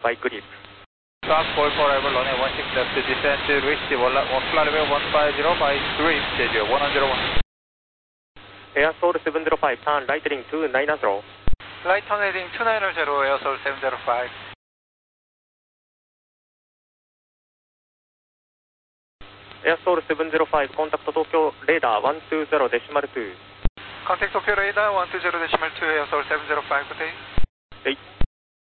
by grip. Start call for arrival, runway 16 left, descend to receive, flight level 150 by grip, schedule 101. Air Seoul 705, turn right heading 290. Right turn heading 290, Air Seoul 705. Air Seoul 705, contact Tokyo radar 120.2. Contact Tokyo radar 120.2, Air Seoul 705, good day. Hey.